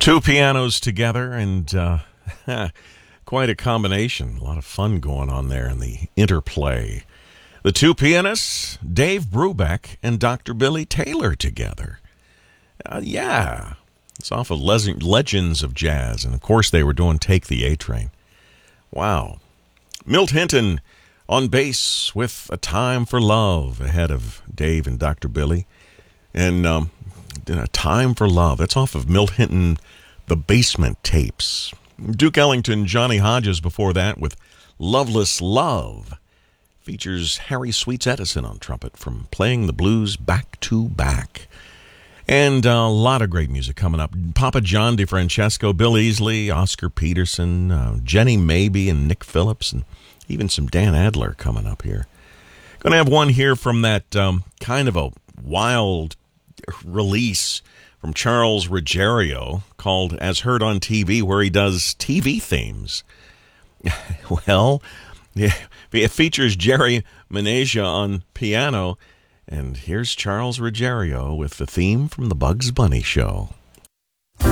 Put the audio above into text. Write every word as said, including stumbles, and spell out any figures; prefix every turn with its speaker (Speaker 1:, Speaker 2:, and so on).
Speaker 1: Two pianos together and uh, quite a combination. A lot of fun going on there in the interplay. The two pianists, Dave Brubeck and Doctor Billy Taylor together. Uh, yeah, it's off of Les- Legends of Jazz. And, of course, they were doing Take the A-Train. Wow. Milt Hinton on bass with A Time for Love ahead of Dave and Doctor Billy. And um, A Time for Love. That's off of Milt Hinton, The Basement Tapes. Duke Ellington, Johnny Hodges before that with Loveless Love. Features Harry Sweets Edison on trumpet from Playing the Blues Back to Back. And a lot of great music coming up. Papa John DeFrancesco, Bill Easley, Oscar Peterson, uh, Jenny Mabie, and Nick Phillips, and even some Dan Adler coming up here. Going to have one here from that um, kind of a wild release from Charles Ruggiero called As Heard on T V, where he does T V themes. Well, yeah, it features Jerry Menasia on piano, and here's Charles Ruggiero with the theme from the Bugs Bunny Show.